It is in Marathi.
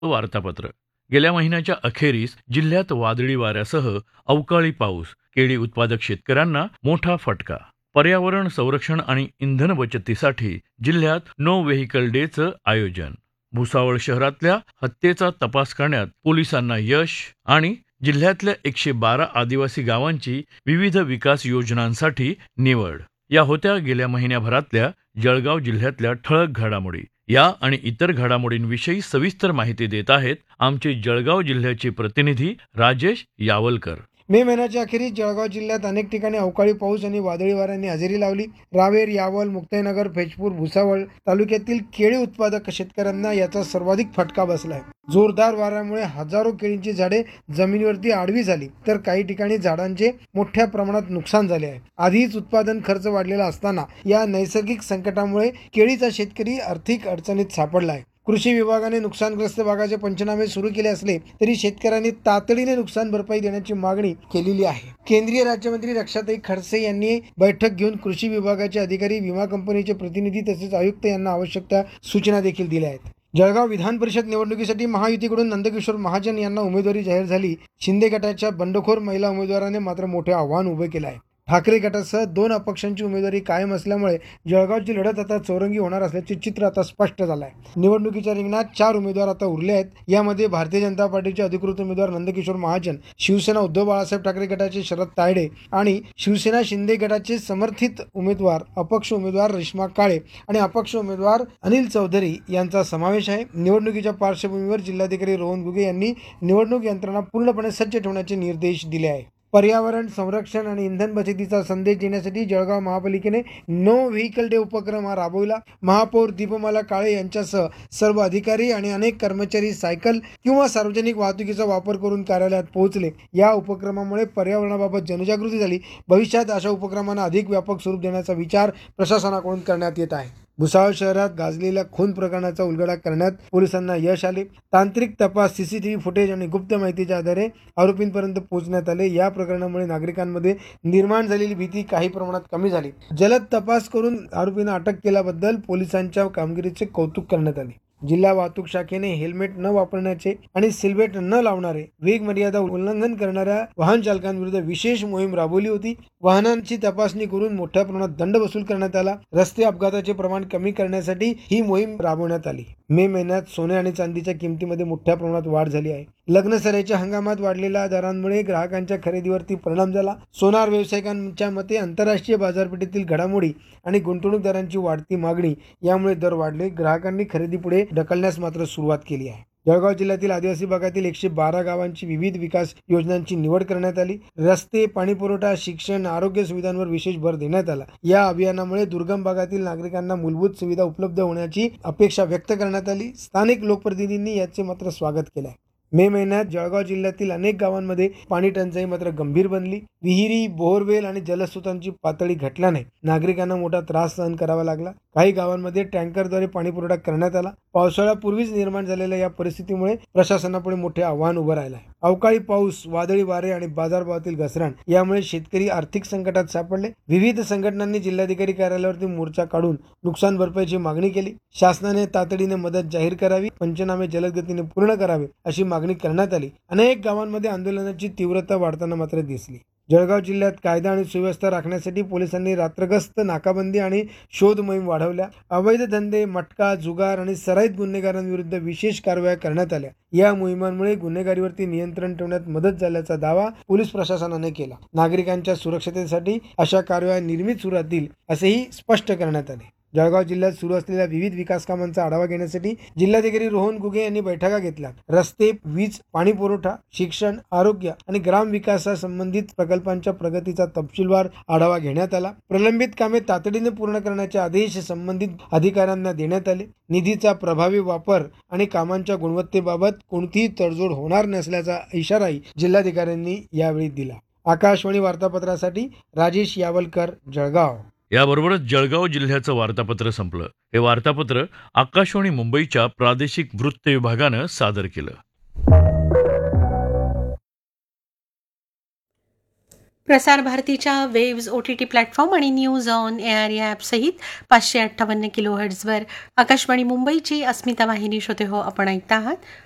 वार्तापत्र. गेल्या महिन्याच्या अखेरीस जिल्ह्यात वादळी वाऱ्यासह अवकाळी पाऊस, केळी उत्पादक शेतकऱ्यांना मोठा फटका. पर्यावरण संरक्षण आणि इंधन बचतीसाठी जिल्ह्यात नो व्हेकल डेचं आयोजन. भुसावळ शहरातल्या हत्येचा तपास करण्यात पोलिसांना यश. आणि जिल्ह्यातल्या 112 आदिवासी गावांची विविध विकास योजनांसाठी निवड. या होत्या गेल्या महिन्याभरातल्या जळगाव जिल्ह्यातल्या ठळक घडामोडी. या आणि इतर घडामोडींविषयी सविस्तर माहिती देत आहेत आमचे जळगाव जिल्ह्याचे प्रतिनिधी राजेश यावलकर. मे महिन्याच्या अखेरीस जळगाव जिल्ह्यात अनेक ठिकाणी अवकाळी पाऊस आणि वादळी वाऱ्यांनी हजेरी लावली. रावेर, यावल, मुक्ताईनगर, फैजपूर, भुसावळ तालुक्यातील केळी उत्पादक शेतकऱ्यांना याचा सर्वाधिक फटका बसलाय. जोरदार वाऱ्यामुळे हजारो केळींची झाडे जमिनीवरती आडवी झाली, तर काही ठिकाणी झाडांचे मोठ्या प्रमाणात नुकसान झाले आहे. आधीच उत्पादन खर्च वाढलेला असताना या नैसर्गिक संकटामुळे केळीचा शेतकरी आर्थिक अडचणीत सापडला आहे. कृषी विभागाने नुकसानग्रस्त भागाचे पंचनामे सुरू केले असले तरी शेतकऱ्यांनी तातडीने नुकसान भरपाई देण्याची मागणी केलेली आहे. केंद्रीय राज्यमंत्री रक्षाताई खडसे यांनी बैठक घेऊन कृषी विभागाचे अधिकारी, विमा कंपनीचे प्रतिनिधी तसेच आयुक्त यांना आवश्यक त्या सूचना देखील दिल्या आहेत. जळगाव विधान परिषद निवडणुकीसाठी महायुतीकडून नंदकिशोर महाजन यांना उमेदवारी जाहीर झाली. शिंदे गटाच्या बंडखोर महिला उमेदवाराने मात्र मोठे आव्हान उभे केले आहे. ठाकरे गटासह 2 अपक्षांची उमेदवारी कायम असल्यामुळे जळगावची लढत आता चौरंगी होणार असल्याचे चित्र आता स्पष्ट झालं आहे. निवडणुकीच्या रिंगणात 4 उमेदवार आता उरले आहेत. यामध्ये भारतीय जनता पार्टीचे अधिकृत उमेदवार नंदकिशोर महाजन, शिवसेना उद्धव बाळासाहेब ठाकरे गटाचे शरद तायडे आणि शिवसेना शिंदे गटाचे समर्थित उमेदवार, अपक्ष उमेदवार रेश्मा काळे आणि अपक्ष उमेदवार अनिल चौधरी यांचा समावेश आहे. निवडणुकीच्या पार्श्वभूमीवर जिल्हाधिकारी रोहन गुगे यांनी निवडणूक यंत्रणा पूर्णपणे सज्ज ठेवण्याचे निर्देश दिले आहेत. पर्यावरण संरक्षण आणि इंधन बचतीचा संदेश देण्यासाठी जळगाव महापालिकेने नो व्हेकल डे उपक्रम राबवला. महापौर दीपमाला काळे यांच्यासह सर्व अधिकारी आणि अनेक कर्मचारी सायकल किंवा सार्वजनिक वाहतुकीचा वापर करून कार्यालयात पोहोचले. या उपक्रमामुळे पर्यावरणाबाबत जनजागृती झाली. भविष्यात अशा उपक्रमांना अधिक व्यापक स्वरूप देण्याचा विचार प्रशासनाकडून करण्यात येत आहे. भुसावळ शहरात गाजलेल्या खून प्रकरणाचा उलगडा करण्यात पोलिसांना यश आले. तांत्रिक तपास, सीसीटीव्ही फुटेज आणि गुप्त माहितीच्या आधारे आरोपींपर्यंत पोहोचण्यात आले. या प्रकरणामुळे नागरिकांमध्ये निर्माण झालेली भीती काही प्रमाणात कमी झाली. जलद तपास करून आरोपींना अटक केल्याबद्दल पोलिसांच्या कामगिरीचे कौतुक करण्यात आले. जिल्हा वाहतूक शाखेने हेल्मेट न वापरण्याचे आणि सीटबेल्ट न लावणारे, वेग मर्यादा उल्लंघन करणाऱ्या वाहन चालकांविरुद्ध विशेष मोहीम राबवली होती. वाहनांची तपासणी करून मोठ्या प्रमाणात दंड वसूल करण्यात आला. रस्ते अपघाताचे प्रमाण कमी करण्यासाठी ही मोहीम राबवण्यात आली. मे महिन्यात सोने आणि चांदीच्या किमतीमध्ये मोठ्या प्रमाणात वाढ झाली आहे. लग्न सराईच्या हंगामात वाढलेल्या दरांमुळे ग्राहकांच्या खरेदीवरती परिणाम झाला. सोनार व्यावसायिकांच्या मते आंतरराष्ट्रीय बाजारपेठेतील घडामोडी आणि गुंतवणूकदारांची वाढती मागणी यामुळे दर वाढले. ग्राहकांनी खरेदी पुढे ढकलण्यास मात्र सुरुवात केली आहे. जळगाव जिल्ह्यातील आदिवासी भागातील 112 गावांची विविध विकास योजनांची निवड करण्यात आली. रस्ते, पाणीपुरवठा, शिक्षण, आरोग्य सुविधांवर विशेष भर देण्यात आला. या अभियानामुळे दुर्गम भागातील नागरिकांना मूलभूत सुविधा उपलब्ध होण्याची अपेक्षा व्यक्त करण्यात आली. स्थानिक लोकप्रतिनिधींनी याचे मात्र स्वागत केले आहे. मे महिन्यात जळगाव जिल्ह्यातील अनेक गावांमध्ये पाणी टंचाई मात्र गंभीर बनली. विहिरी, बोरवेल आणि जलस्रोतांची पातळी घटल्याने नागरिकांना मोठा त्रास सहन करावा लागला. काही गावांमध्ये टँकरद्वारे पाणी पुरवठा करण्यात आला. पावसाळ्यापूर्वीच निर्माण झालेल्या या परिस्थितीमुळे प्रशासनापुढे मोठे आव्हान उभं राहिलं आहे. अवकाळी पाऊस, वादळी वारे आणि बाजारभावातील घसरण यामुळे शेतकरी आर्थिक संकटात सापडले. विविध संघटनांनी जिल्हाधिकारी कार्यालयावरती मोर्चा काढून नुकसान भरपाईची मागणी केली. शासनाने तातडीने मदत जाहीर करावी, पंचनामे जलद गतीने पूर्ण करावे अशी मागणी करण्यात आली. अनेक गावांमध्ये आंदोलनाची तीव्रता वाढताना मात्र दिसली. जळगाव जिल्ह्यात कायदा आणि सुव्यवस्था राखण्यासाठी पोलिसांनी रात्रगस्त नाकाबंदी आणि शोध मोहीम वाढवल्या. अवैध धंदे, मटका, जुगार आणि सराईत गुन्हेगारांविरुद्ध विशेष कारवाया करण्यात आल्या. या मोहिमांमुळे गुन्हेगारीवरती नियंत्रण ठेवण्यात मदत झाल्याचा दावा पोलीस प्रशासनाने केला. नागरिकांच्या सुरक्षतेसाठी अशा कारवाया निर्मित सुरू राहतील असेही स्पष्ट करण्यात आले. जळगाव जिल्ह्यात सुरू असलेल्या विविध विकास कामांचा आढावा घेण्यासाठी जिल्हाधिकारी रोहन गुगे यांनी बैठका घेतल्या. रस्ते, वीज, पाणी पुरवठा, शिक्षण, आरोग्य आणि ग्राम विकासासंबंधित प्रकल्पांच्या प्रगतीचा तपशीलवार आढावा घेण्यात आला. प्रलंबित कामे तातडीने पूर्ण करण्याचे आदेश संबंधित अधिकाऱ्यांना देण्यात आले. निधीचा प्रभावी वापर आणि कामांच्या गुणवत्तेबाबत कोणतीही तडजोड होणार नसल्याचा इशाराही जिल्हाधिकाऱ्यांनी यावेळी दिला. आकाशवाणी वार्तापत्रासाठी राजेश यावलकर, जळगाव. याबरोबरच जळगाव जिल्ह्याचं वार्तापत्र संपलं. हे वार्तापत्र आकाशवाणी मुंबईच्या प्रादेशिक वृत्त विभागानं सादर केलं. प्रसार भारतीच्या वेव्ज OTT प्लॅटफॉर्म आणि न्यूज ऑन एआर या ॲपसहित 558 किलोहर्ट्झवर आकाशवाणी मुंबईची अस्मिता वाहिनी श्रोते हो आपण ऐकता आहात.